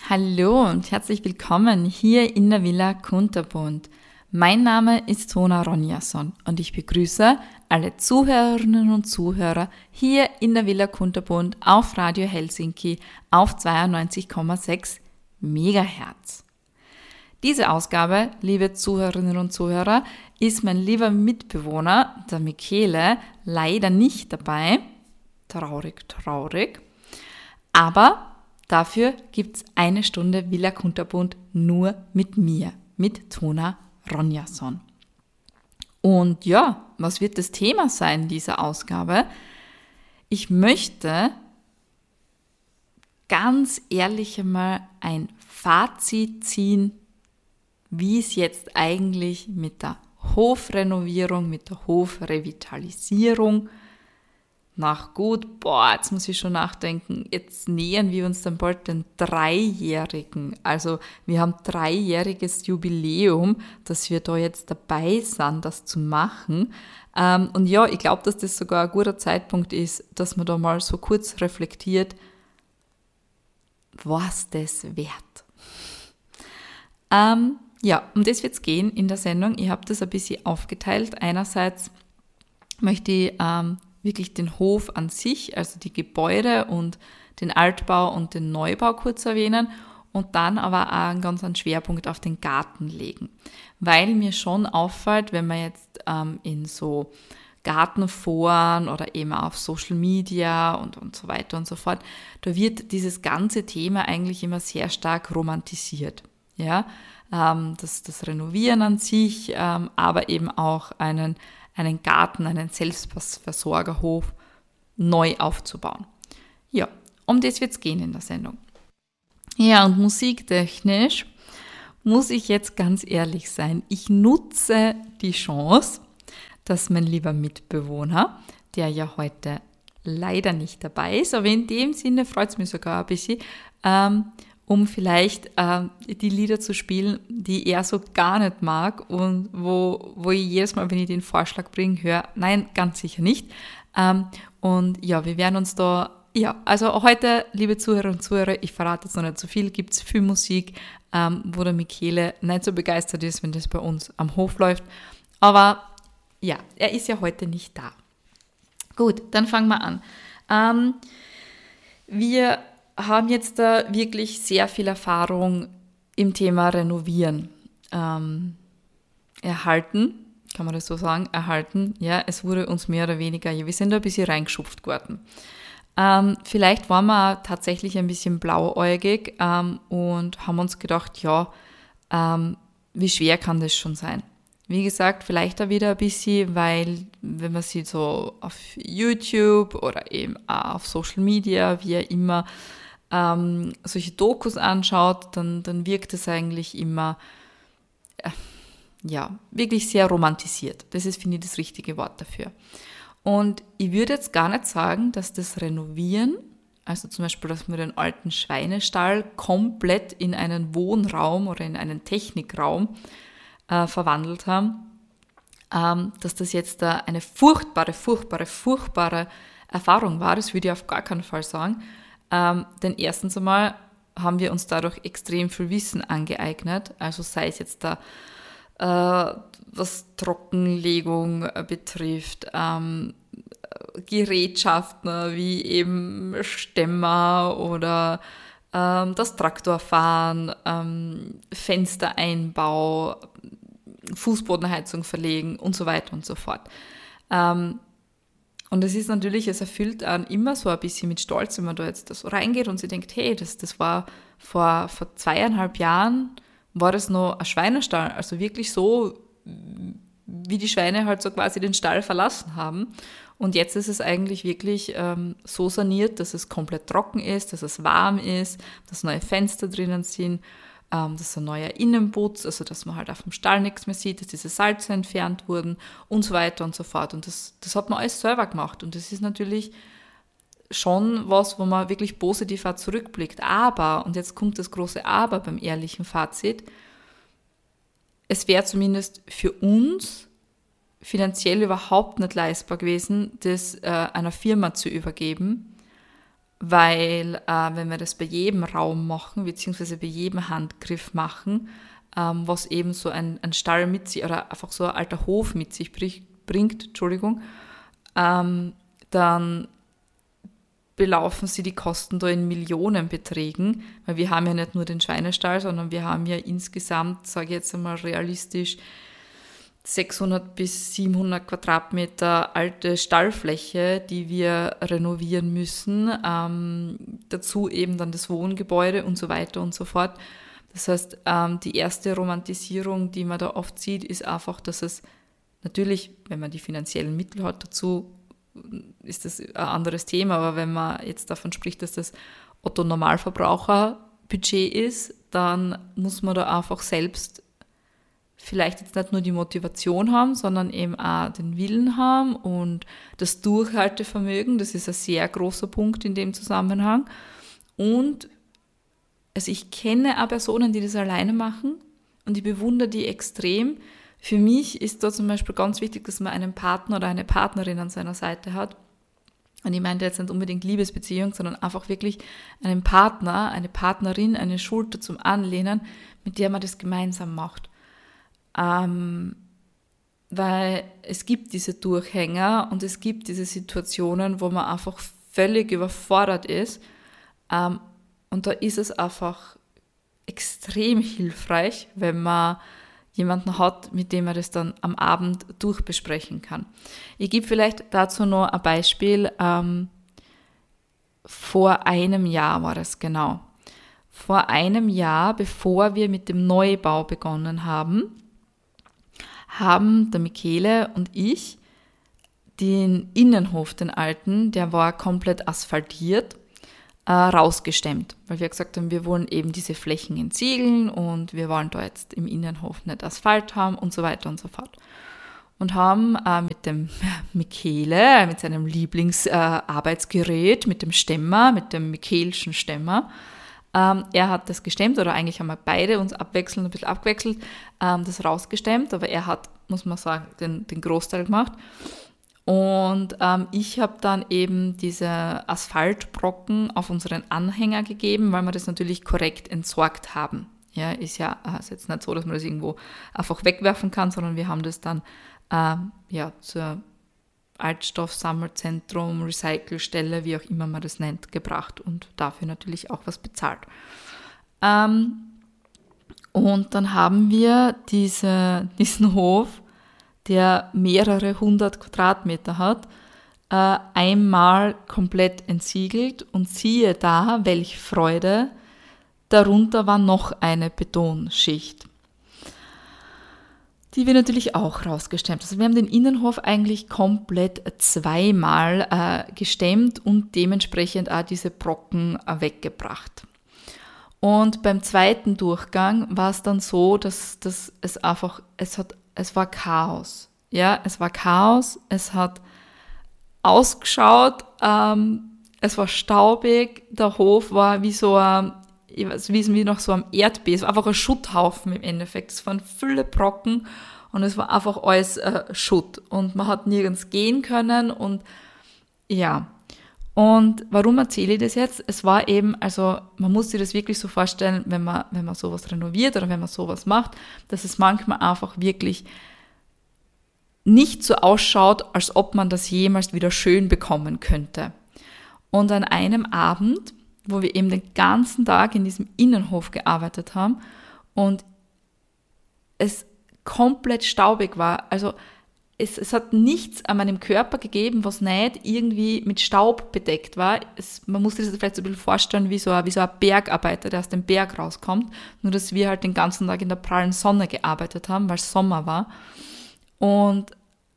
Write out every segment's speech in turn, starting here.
Hallo und herzlich willkommen hier in der Villa Kunterbunt. Mein Name ist Tona Ronjason und ich begrüße alle Zuhörerinnen und Zuhörer hier in der Villa Kunterbunt auf Radio Helsinki auf 92,6 Megahertz. Diese Ausgabe, liebe Zuhörerinnen und Zuhörer, ist mein lieber Mitbewohner, der Michele, leider nicht dabei. Traurig, traurig. Aber dafür gibt es eine Stunde Villa Kunterbunt nur mit mir, mit Tona Ronjason. Und ja, was wird das Thema sein dieser Ausgabe? Ich möchte ganz ehrlich einmal ein Fazit ziehen, wie es jetzt eigentlich mit der Hofrenovierung, mit der Hofrevitalisierung jetzt muss ich schon nachdenken, jetzt nähern wir uns dann bald den 3-jährigen. Also wir haben 3-jähriges Jubiläum, dass wir da jetzt dabei sind, das zu machen. Und ja, ich glaube, dass das sogar ein guter Zeitpunkt ist, dass man da mal so kurz reflektiert, was das wert. Ja, um das wird es gehen in der Sendung. Ich habe das ein bisschen aufgeteilt. Einerseits möchte ich wirklich den Hof an sich, also die Gebäude und den Altbau und den Neubau kurz erwähnen und dann aber auch einen ganz Schwerpunkt auf den Garten legen. Weil mir schon auffällt, wenn man jetzt in so Gartenforen oder eben auf Social Media und so weiter und so fort, da wird dieses ganze Thema eigentlich immer sehr stark romantisiert. Ja, das Renovieren an sich, aber eben auch einen Garten, einen Selbstversorgerhof neu aufzubauen. Ja, um das wird es gehen in der Sendung. Ja, und musiktechnisch muss ich jetzt ganz ehrlich sein. Ich nutze die Chance, dass mein lieber Mitbewohner, der ja heute leider nicht dabei ist, aber in dem Sinne freut es mich sogar ein bisschen, um vielleicht die Lieder zu spielen, die er so gar nicht mag und wo ich jedes Mal, wenn ich den Vorschlag bringe, höre, nein, ganz sicher nicht. Und ja, wir werden uns da, ja, also heute, liebe Zuhörerinnen und Zuhörer, ich verrate jetzt noch nicht so viel, gibt es viel Musik, wo der Michele nicht so begeistert ist, wenn das bei uns am Hof läuft. Aber ja, er ist ja heute nicht da. Gut, dann fangen wir an. Wir haben jetzt da wirklich sehr viel Erfahrung im Thema Renovieren erhalten, kann man das so sagen, ja, es wurde uns mehr oder weniger, wir sind da ein bisschen reingeschupft worden. Vielleicht waren wir tatsächlich ein bisschen blauäugig und haben uns gedacht, ja, wie schwer kann das schon sein? Wie gesagt, vielleicht auch wieder ein bisschen, weil wenn man sich so auf YouTube oder eben auch auf Social Media, wie auch immer, solche Dokus anschaut, dann wirkt es eigentlich immer wirklich sehr romantisiert. Das ist, finde ich, das richtige Wort dafür. Und ich würde jetzt gar nicht sagen, dass das Renovieren, also zum Beispiel, dass wir den alten Schweinestall komplett in einen Wohnraum oder in einen Technikraum verwandelt haben, dass das jetzt eine furchtbare Erfahrung war. Das würde ich auf gar keinen Fall sagen. Denn erstens einmal haben wir uns dadurch extrem viel Wissen angeeignet, also sei es jetzt da, was Trockenlegung betrifft, Gerätschaften wie eben Stämmer oder das Traktorfahren, Fenstereinbau, Fußbodenheizung verlegen und so weiter und so fort. Und es ist natürlich, es erfüllt einen immer so ein bisschen mit Stolz, wenn man da jetzt so reingeht und sich denkt, hey, das war vor 2,5 Jahren, war das noch ein Schweinestall, also wirklich so, wie die Schweine halt so quasi den Stall verlassen haben. Und jetzt ist es eigentlich wirklich so saniert, dass es komplett trocken ist, dass es warm ist, dass neue Fenster drinnen sind, dass ein neuer Innenputz, also dass man halt auf dem Stall nichts mehr sieht, dass diese Salze entfernt wurden und so weiter und so fort. Und das hat man alles selber gemacht. Und das ist natürlich schon was, wo man wirklich positiv auch zurückblickt. Aber, und jetzt kommt das große Aber beim ehrlichen Fazit, es wäre zumindest für uns finanziell überhaupt nicht leistbar gewesen, das einer Firma zu übergeben, weil wenn wir das bei jedem Raum machen, beziehungsweise bei jedem Handgriff machen, was eben so ein Stall mit sich oder einfach so ein alter Hof mit sich bringt, dann belaufen sie die Kosten da in Millionenbeträgen, weil wir haben ja nicht nur den Schweinestall, sondern wir haben ja insgesamt, sage ich jetzt einmal realistisch, 600 bis 700 Quadratmeter alte Stallfläche, die wir renovieren müssen, dazu eben dann das Wohngebäude und so weiter und so fort. Das heißt, die erste Romantisierung, die man da oft sieht, ist einfach, dass es natürlich, wenn man die finanziellen Mittel hat dazu, ist das ein anderes Thema, aber wenn man jetzt davon spricht, dass das Otto-Normalverbraucher-Budget ist, dann muss man da einfach selbst vielleicht jetzt nicht nur die Motivation haben, sondern eben auch den Willen haben und das Durchhaltevermögen, das ist ein sehr großer Punkt in dem Zusammenhang. Und also ich kenne auch Personen, die das alleine machen und ich bewundere die extrem. Für mich ist da zum Beispiel ganz wichtig, dass man einen Partner oder eine Partnerin an seiner Seite hat. Und ich meine jetzt nicht unbedingt Liebesbeziehung, sondern einfach wirklich einen Partner, eine Partnerin, eine Schulter zum Anlehnen, mit der man das gemeinsam macht. Weil es gibt diese Durchhänger und es gibt diese Situationen, wo man einfach völlig überfordert ist. Und da ist es einfach extrem hilfreich, wenn man jemanden hat, mit dem man das dann am Abend durchbesprechen kann. Ich gebe vielleicht dazu noch ein Beispiel. Vor einem Jahr war das genau. Vor einem Jahr, bevor wir mit dem Neubau begonnen haben der Michele und ich den Innenhof, den alten, der war komplett asphaltiert, rausgestemmt, weil wir gesagt haben, wir wollen eben diese Flächen entsiegeln und wir wollen da jetzt im Innenhof nicht Asphalt haben und so weiter und so fort. Und haben mit dem Michele, mit seinem Lieblingsarbeitsgerät, mit dem Stemmer, mit dem Michelschen Stemmer, er hat das gestemmt, oder eigentlich haben wir beide uns ein bisschen abgewechselt, das rausgestemmt, aber er hat, muss man sagen, den Großteil gemacht. Und ich habe dann eben diese Asphaltbrocken auf unseren Anhänger gegeben, weil wir das natürlich korrekt entsorgt haben. Ja, ist jetzt nicht so, dass man das irgendwo einfach wegwerfen kann, sondern wir haben das dann zur Altstoffsammelzentrum, Recycelstelle, wie auch immer man das nennt, gebracht und dafür natürlich auch was bezahlt. Und dann haben wir diesen Hof, der mehrere 100 Quadratmeter hat, einmal komplett entsiegelt und siehe da, welch Freude, darunter war noch eine Betonschicht, die wir natürlich auch rausgestemmt. Also wir haben den Innenhof eigentlich komplett zweimal gestemmt und dementsprechend auch diese Brocken weggebracht. Und beim zweiten Durchgang war es dann so, dass es war Chaos. Ja, es war Chaos, es hat ausgeschaut, es war staubig, der Hof war wie noch so am Erdbeben, es war einfach ein Schutthaufen im Endeffekt, es waren viele Brocken und es war einfach alles Schutt und man hat nirgends gehen können und ja. Und warum erzähle ich das jetzt? Es war eben, also man muss sich das wirklich so vorstellen, wenn man sowas renoviert oder wenn man sowas macht, dass es manchmal einfach wirklich nicht so ausschaut, als ob man das jemals wieder schön bekommen könnte. Und an einem Abend, wo wir eben den ganzen Tag in diesem Innenhof gearbeitet haben und es komplett staubig war, also es hat nichts an meinem Körper gegeben, was nicht irgendwie mit Staub bedeckt war. Man muss sich das vielleicht so ein bisschen vorstellen wie so ein Bergarbeiter, der aus dem Berg rauskommt, nur dass wir halt den ganzen Tag in der prallen Sonne gearbeitet haben, weil es Sommer war. Und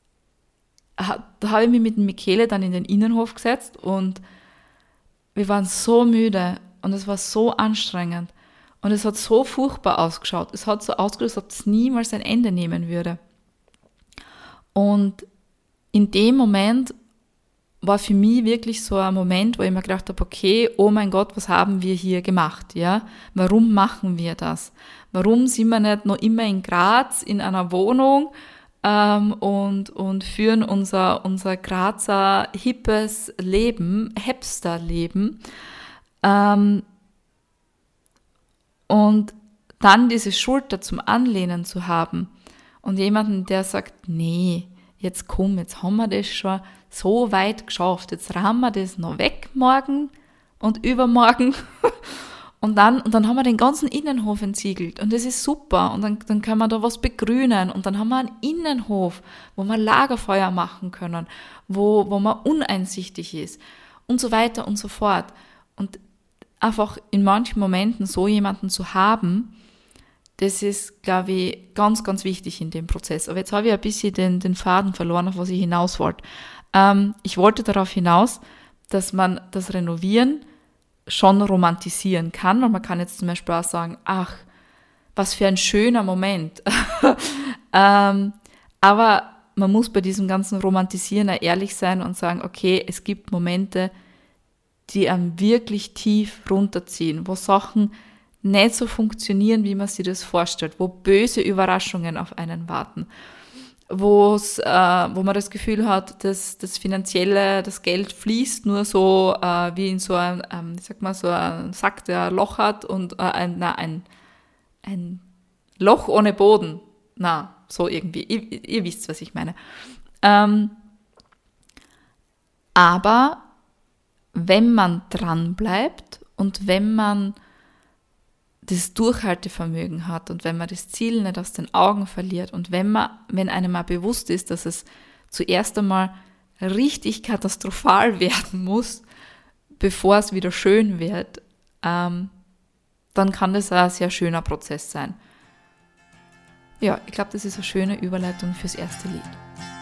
da habe ich mich mit dem Michele dann in den Innenhof gesetzt und wir waren so müde und es war so anstrengend und es hat so furchtbar ausgeschaut. Es hat so ausgeschaut, als ob es niemals ein Ende nehmen würde. Und in dem Moment war für mich wirklich so ein Moment, wo ich mir gedacht habe, okay, oh mein Gott, was haben wir hier gemacht? Ja? Warum machen wir das? Warum sind wir nicht noch immer in Graz in einer Wohnung und führen unser Grazer hippes Leben, Hipster-Leben. Und dann diese Schulter zum Anlehnen zu haben und jemanden, der sagt, nee, jetzt komm, jetzt haben wir das schon so weit geschafft, jetzt rahmen wir das noch weg morgen und übermorgen und dann haben wir den ganzen Innenhof entsiegelt und das ist super und dann können wir da was begrünen und dann haben wir einen Innenhof, wo wir Lagerfeuer machen können, wo man uneinsichtig ist und so weiter und so fort. Und einfach in manchen Momenten so jemanden zu haben, das ist, glaube ich, ganz, ganz wichtig in dem Prozess. Aber jetzt habe ich ein bisschen den Faden verloren, auf was ich hinaus wollte. Ich wollte darauf hinaus, dass man das Renovieren schon romantisieren kann, weil man kann jetzt zum Beispiel auch sagen, ach, was für ein schöner Moment. Aber man muss bei diesem ganzen Romantisieren auch ehrlich sein und sagen, okay, es gibt Momente, die einem wirklich tief runterziehen, wo Sachen nicht so funktionieren, wie man sich das vorstellt, wo böse Überraschungen auf einen warten, wo man das Gefühl hat, dass das Geld fließt nur so wie in so ein, so ein Sack, der ein Loch hat und ein Loch ohne Boden. Na, so irgendwie. Ihr wisst, was ich meine. Aber wenn man dran bleibt und wenn man das Durchhaltevermögen hat und wenn man das Ziel nicht aus den Augen verliert und wenn einem mal bewusst ist, dass es zuerst einmal richtig katastrophal werden muss, bevor es wieder schön wird, dann kann das ein sehr schöner Prozess sein. Ja, ich glaube, das ist eine schöne Überleitung fürs erste Lied.